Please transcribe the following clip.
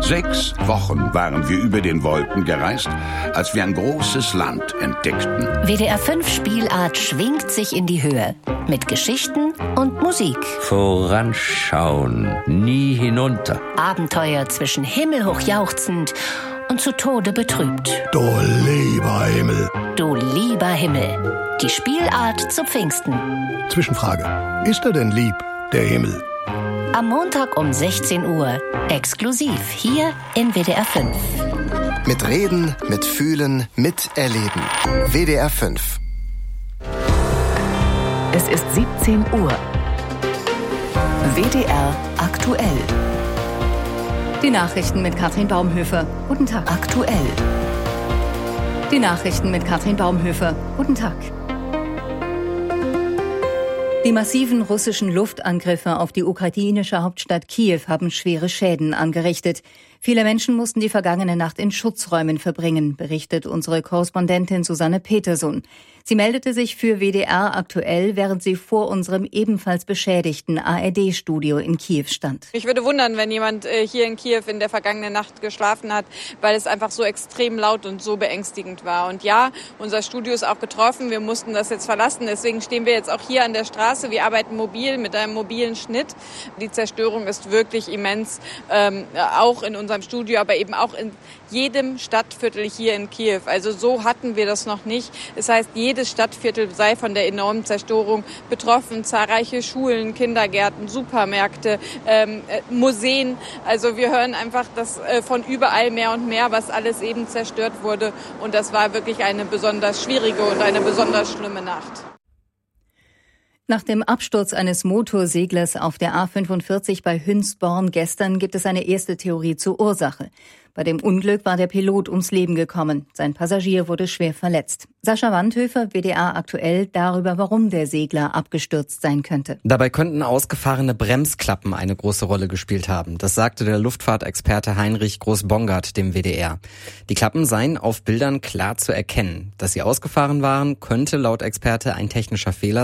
6 Wochen waren wir über den Wolken gereist, als wir ein großes Land entdeckten. WDR 5 Spielart schwingt sich in die Höhe. Mit Geschichten und Musik. Voranschauen, nie hinunter. Abenteuer zwischen himmelhoch jauchzend und zu Tode betrübt. Du lieber Himmel. Du lieber Himmel. Die Spielart zu Pfingsten. Zwischenfrage. Ist er denn lieb, der Himmel? Am Montag um 16 Uhr. Exklusiv hier in WDR 5. Mit Reden, mit Fühlen, mit Erleben. WDR 5. Es ist 17 Uhr. WDR aktuell. Die Nachrichten mit Katrin Baumhöfer. Guten Tag. Aktuell. Die Nachrichten mit Katrin Baumhöfer. Guten Tag. Die massiven russischen Luftangriffe auf die ukrainische Hauptstadt Kiew haben schwere Schäden angerichtet. Viele Menschen mussten die vergangene Nacht in Schutzräumen verbringen, berichtet unsere Korrespondentin Susanne Peterson. Sie meldete sich für WDR aktuell, während sie vor unserem ebenfalls beschädigten ARD-Studio in Kiew stand. Ich würde wundern, wenn jemand hier in Kiew in der vergangenen Nacht geschlafen hat, weil es einfach so extrem laut und so beängstigend war. Und ja, unser Studio ist auch getroffen. Wir mussten das jetzt verlassen. Deswegen stehen wir jetzt auch hier an der Straße. Wir arbeiten mobil mit einem mobilen Schnitt. Die Zerstörung ist wirklich immens, auch in unserem Studio, aber eben auch in jedem Stadtviertel hier in Kiew. Also so hatten wir das noch nicht. Das heißt, jedes Stadtviertel sei von der enormen Zerstörung betroffen. Zahlreiche Schulen, Kindergärten, Supermärkte, Museen. Also wir hören einfach, dass von überall mehr und mehr, was alles eben zerstört wurde. Und das war wirklich eine besonders schwierige und eine besonders schlimme Nacht. Nach dem Absturz eines Motorseglers auf der A45 bei Hünsborn gestern gibt es eine erste Theorie zur Ursache. Bei dem Unglück war der Pilot ums Leben gekommen. Sein Passagier wurde schwer verletzt. Sascha Wandhöfer, WDR aktuell, darüber, warum der Segler abgestürzt sein könnte. Dabei könnten ausgefahrene Bremsklappen eine große Rolle gespielt haben. Das sagte der Luftfahrtexperte Heinrich Groß-Bongard dem WDR. Die Klappen seien auf Bildern klar zu erkennen. Dass sie ausgefahren waren, könnte laut Experte ein technischer Fehler